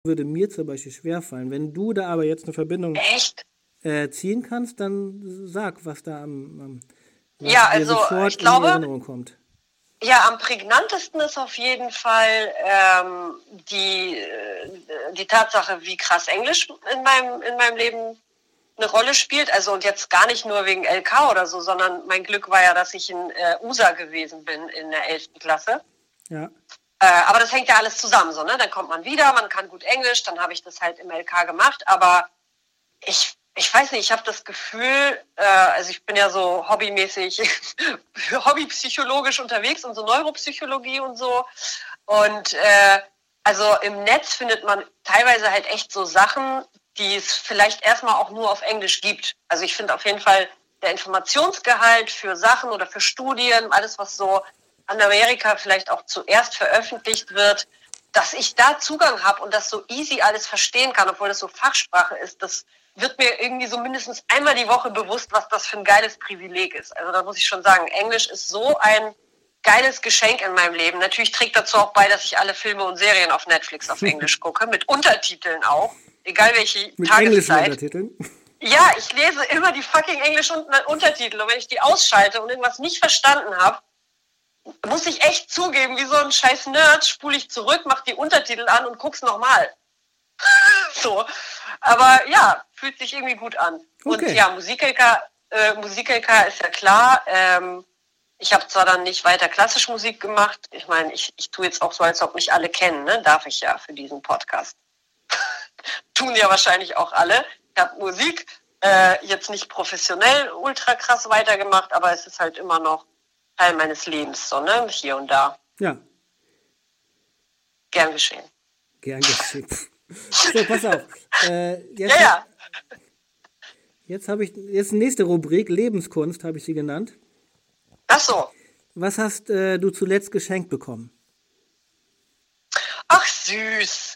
würde mir zum Beispiel schwerfallen. Wenn du da aber jetzt eine Verbindung Echt? ziehen kannst, dann sag, was da was Ja, dir also sofort ich in die glaube, Erinnerung kommt. ja, am prägnantesten ist auf jeden Fall die Tatsache, wie krass Englisch in meinem Leben eine Rolle spielt. Also und jetzt gar nicht nur wegen LK oder so, sondern mein Glück war ja, dass ich in USA gewesen bin in der 11. Klasse. Ja. Aber das hängt ja alles zusammen, so, ne? Dann kommt man wieder, man kann gut Englisch, dann habe ich das halt im LK gemacht, aber ich weiß nicht, ich habe das Gefühl, also ich bin ja so hobbymäßig, hobbypsychologisch unterwegs und so Neuropsychologie und so. Und also im Netz findet man teilweise halt echt so Sachen, die es vielleicht erstmal auch nur auf Englisch gibt. Also ich finde auf jeden Fall der Informationsgehalt für Sachen oder für Studien, alles was so an Amerika vielleicht auch zuerst veröffentlicht wird, dass ich da Zugang habe und das so easy alles verstehen kann, obwohl das so Fachsprache ist, das wird mir irgendwie so mindestens einmal die Woche bewusst, was das für ein geiles Privileg ist. Also da muss ich schon sagen, Englisch ist so ein geiles Geschenk in meinem Leben. Natürlich trägt dazu auch bei, dass ich alle Filme und Serien auf Netflix auf Englisch gucke, mit Untertiteln auch, egal welche Mit Tageszeit. englischen Untertiteln? Ja, ich lese immer die fucking englischen Untertitel und wenn ich die ausschalte und irgendwas nicht verstanden habe, muss ich echt zugeben, wie so ein scheiß Nerd, spule ich zurück, mach die Untertitel an und guck's nochmal. So. Aber ja, fühlt sich irgendwie gut an. Okay. Und ja, Musik-LK ist ja klar. Ich habe zwar dann nicht weiter klassisch Musik gemacht. Ich meine, ich tue jetzt auch so, als ob mich alle kennen, ne? Darf ich ja für diesen Podcast. Tun ja wahrscheinlich auch alle. Ich habe Musik jetzt nicht professionell ultra krass weitergemacht, aber es ist halt immer noch Teil meines Lebens, so, ne? Hier und da. Ja. Gern geschehen. Gern geschehen. So, pass auf. Jetzt habe ich jetzt nächste Rubrik, Lebenskunst, habe ich sie genannt. Ach so. Was hast du zuletzt geschenkt bekommen? Ach, süß.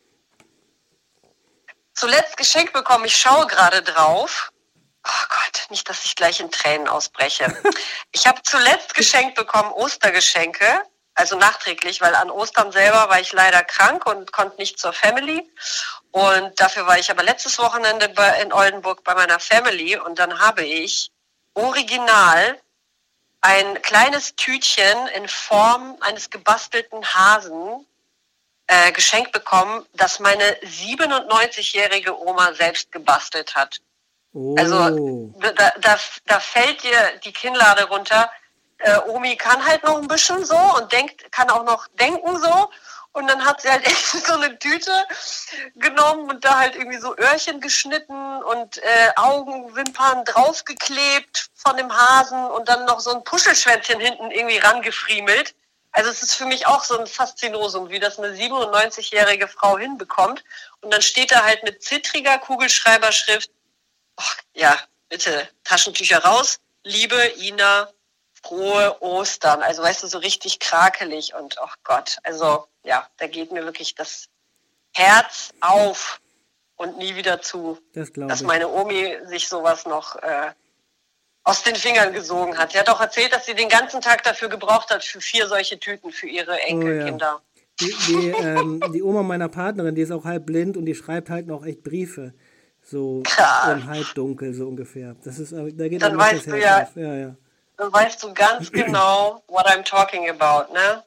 Zuletzt geschenkt bekommen, ich schaue gerade drauf. Oh Gott, nicht, dass ich gleich in Tränen ausbreche. Ich habe zuletzt geschenkt bekommen Ostergeschenke, also nachträglich, weil an Ostern selber war ich leider krank und konnte nicht zur Family. Und dafür war ich aber letztes Wochenende in Oldenburg bei meiner Family und dann habe ich original ein kleines Tütchen in Form eines gebastelten Hasen geschenkt bekommen, das meine 97-jährige Oma selbst gebastelt hat. Oh. Also da fällt dir die Kinnlade runter. Omi kann halt noch ein bisschen so und kann auch noch denken so. Und dann hat sie halt echt so eine Tüte genommen und da halt irgendwie so Öhrchen geschnitten und Augenwimpern draufgeklebt von dem Hasen und dann noch so ein Puschelschwänzchen hinten irgendwie rangefriemelt. Also es ist für mich auch so ein Faszinosum, wie das eine 97-jährige Frau hinbekommt. Und dann steht da halt mit zittriger Kugelschreiberschrift, ach, ja, bitte, Taschentücher raus, liebe Ina, frohe Ostern. Also weißt du, so richtig krakelig und ach Gott, also ja, da geht mir wirklich das Herz auf und nie wieder zu, dass meine Omi sich sowas noch aus den Fingern gesogen hat. Sie hat auch erzählt, dass sie den ganzen Tag dafür gebraucht hat, für 4 solche Tüten für ihre Enkelkinder. Oh, ja. Die Oma meiner Partnerin, die ist auch halb blind und die schreibt halt noch echt Briefe. So im Halbdunkel, so ungefähr. Das ist, da geht dann weißt das Herz auf. Ja. Dann weißt du ganz genau, what I'm talking about, ne?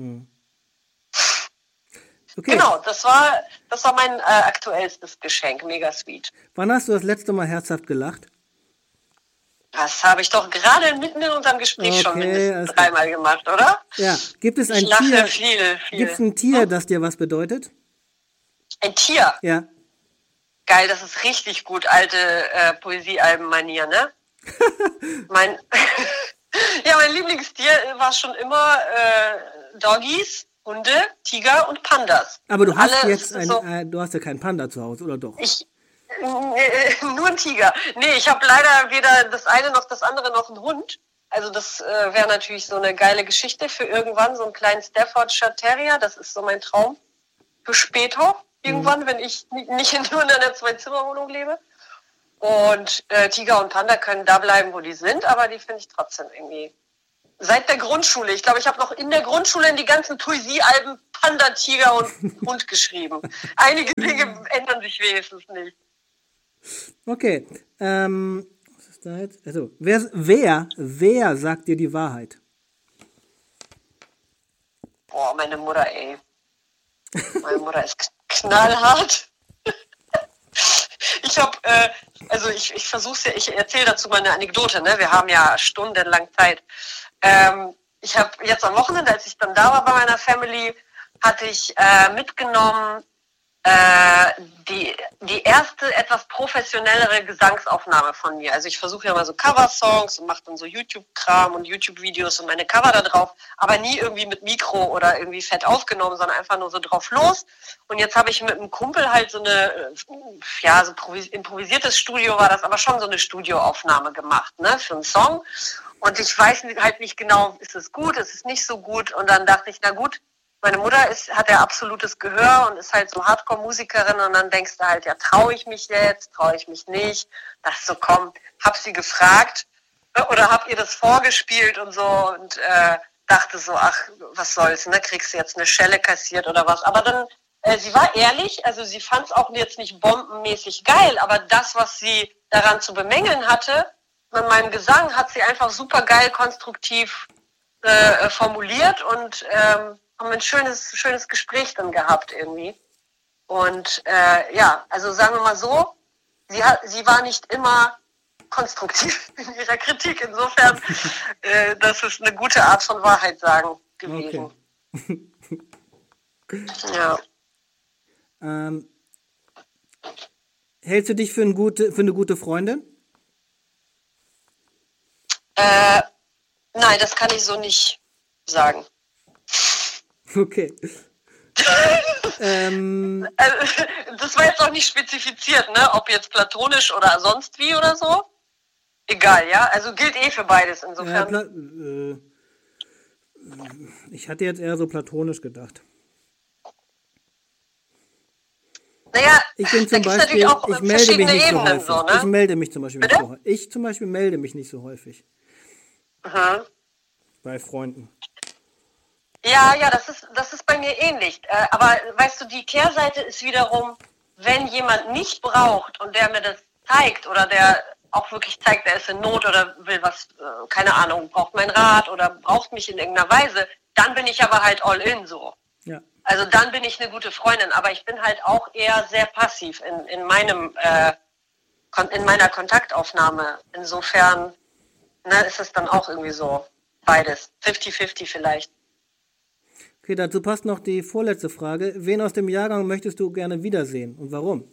Okay. Genau, das war mein aktuellstes Geschenk, mega sweet. Wann hast du das letzte Mal herzhaft gelacht? Das habe ich doch gerade mitten in unserem Gespräch schon mindestens 3-mal gemacht, oder? Ja. Gibt es ein Tier? Viel. Gibt es ein Tier, das dir was bedeutet? Ein Tier? Ja. Geil, das ist richtig gut, alte Poesiealben-Manier, ne? mein Lieblingstier war schon immer Doggies, Hunde, Tiger und Pandas. Aber du hast du hast ja keinen Panda zu Hause, oder doch? Nur ein Tiger. Nee, ich habe leider weder das eine noch das andere noch einen Hund. Also das wäre natürlich so eine geile Geschichte für irgendwann, so einen kleinen Staffordshire Terrier. Das ist so mein Traum für später, irgendwann, wenn ich nicht nur in einer 2-Zimmer-Wohnung lebe. Und Tiger und Panda können da bleiben, wo die sind, aber die finde ich trotzdem irgendwie... Seit der Grundschule. Ich glaube, ich habe noch in der Grundschule in die ganzen Poesiealben Panda, Tiger und Hund geschrieben. Einige Dinge ändern sich wenigstens nicht. Okay. Was ist da jetzt? Also, wer sagt dir die Wahrheit? Boah, meine Mutter, ey. Meine Mutter ist knallhart. Ich habe, ich versuche ja, ich erzähle dazu mal eine Anekdote, ne? Wir haben ja stundenlang Zeit. Ich habe jetzt am Wochenende, als ich dann da war bei meiner Family, hatte ich mitgenommen die erste etwas professionellere Gesangsaufnahme von mir. Also ich versuche ja mal so Cover-Songs und mache dann so YouTube-Kram und YouTube-Videos und meine Cover da drauf, aber nie irgendwie mit Mikro oder irgendwie fett aufgenommen, sondern einfach nur so drauf los. Und jetzt habe ich mit einem Kumpel halt so eine, ja, so improvisiertes Studio war das, aber schon so eine Studioaufnahme gemacht, ne, für einen Song. Und ich weiß halt nicht genau, ist es gut, ist es nicht so gut. Und dann dachte ich, na gut, meine Mutter hat ja absolutes Gehör und ist halt so Hardcore-Musikerin und dann denkst du halt, ja, traue ich mich jetzt, traue ich mich nicht? Dachte so, komm, hab sie gefragt oder hab ihr das vorgespielt und so und dachte so, ach, was soll's, ne, kriegst du jetzt eine Schelle kassiert oder was? Aber dann, sie war ehrlich, also sie fand es auch jetzt nicht bombenmäßig geil, aber das, was sie daran zu bemängeln hatte, mit meinem Gesang, hat sie einfach super geil, konstruktiv formuliert und haben ein schönes Gespräch dann gehabt irgendwie. Und ja, also sagen wir mal so, sie war nicht immer konstruktiv in ihrer Kritik. Insofern, das ist eine gute Art von Wahrheit sagen gewesen. Okay. Ja. Hältst du dich für eine gute Freundin? Nein, das kann ich so nicht sagen. Okay. Also, das war jetzt auch nicht spezifiziert, ne? Ob jetzt platonisch oder sonst wie oder so. Egal, ja? Also gilt für beides insofern. Ich hatte jetzt eher so platonisch gedacht. Naja, ich bin zum Beispiel, auch ich melde mich nicht Ebenen so häufig. Ne? Ich melde mich zum Beispiel nicht so häufig. Ich zum Beispiel melde mich nicht so häufig. Aha. Bei Freunden. Ja, das ist bei mir ähnlich. Aber weißt du, die Kehrseite ist wiederum, wenn jemand mich braucht und der mir das zeigt oder der auch wirklich zeigt, er ist in Not oder will was, keine Ahnung, braucht meinen Rat oder braucht mich in irgendeiner Weise, dann bin ich aber halt all in so. Ja. Also dann bin ich eine gute Freundin, aber ich bin halt auch eher sehr passiv in meiner Kontaktaufnahme. Insofern ist es dann auch irgendwie so beides, 50-50 vielleicht. Okay, dazu passt noch die vorletzte Frage. Wen aus dem Jahrgang möchtest du gerne wiedersehen und warum?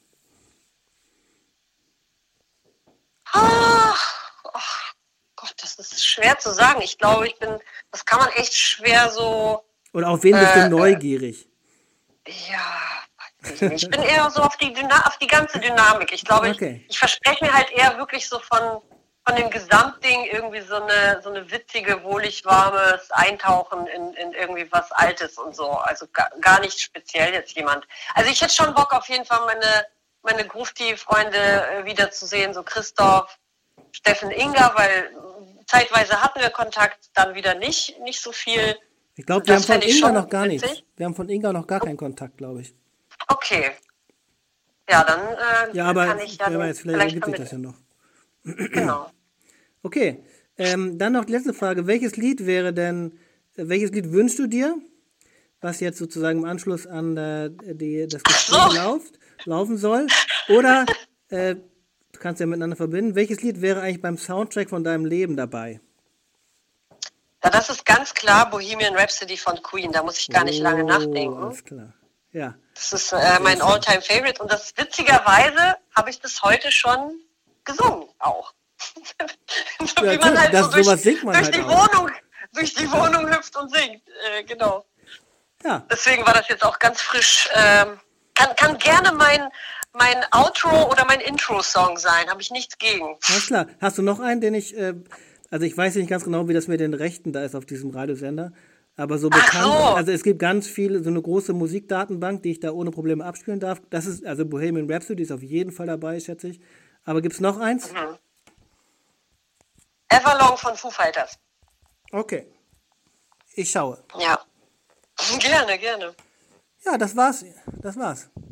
Oh Gott, das ist schwer zu sagen. Ich glaube, das kann man echt schwer so... Oder auf wen bist du neugierig? Ja, weiß ich nicht. Ich bin eher so auf die ganze Dynamik. Ich glaube, okay. Ich verspreche mir halt eher wirklich so von dem Gesamtding irgendwie so eine witzige, wohlig warmes Eintauchen in irgendwie was Altes und so. Also gar nicht speziell jetzt jemand. Also ich hätte schon Bock auf jeden Fall meine Grufti-Freunde wiederzusehen, so Christoph, Steffen, Inga, weil zeitweise hatten wir Kontakt, dann wieder nicht so viel. Ich glaube, wir haben von Inga noch gar nichts. Wir haben von Inga noch gar keinen Kontakt, glaube ich. Okay. Ja, dann ja, aber kann ich ja wer weiß, vielleicht ergibt sich das ja noch. Genau. Okay, dann noch die letzte Frage. Welches Lied wünschst du dir, was jetzt sozusagen im Anschluss an das Gespräch laufen soll? Oder, du kannst ja miteinander verbinden, welches Lied wäre eigentlich beim Soundtrack von deinem Leben dabei? Ja, das ist ganz klar Bohemian Rhapsody von Queen, da muss ich gar nicht lange nachdenken. Alles klar, ja. Das ist mein All-Time-Favorite und das witzigerweise habe ich das heute schon gesungen auch. So ja, wie man halt so sowas singt man halt durch die Wohnung hüpft und singt. Genau. Ja. Deswegen war das jetzt auch ganz frisch. Kann gerne mein Outro oder mein Intro-Song sein. Habe ich nichts gegen. Alles klar. Hast du noch einen, den ich... also ich weiß nicht ganz genau, wie das mit den Rechten da ist auf diesem Radiosender. Aber so bekannt... So. Also es gibt ganz viele, so eine große Musikdatenbank, die ich da ohne Probleme abspielen darf. Das ist, also Bohemian Rhapsody ist auf jeden Fall dabei, schätze ich. Aber gibt es noch eins? Mhm. Everlong von Foo Fighters. Okay. Ich schaue. Ja. Gerne, gerne. Ja, das war's. Das war's.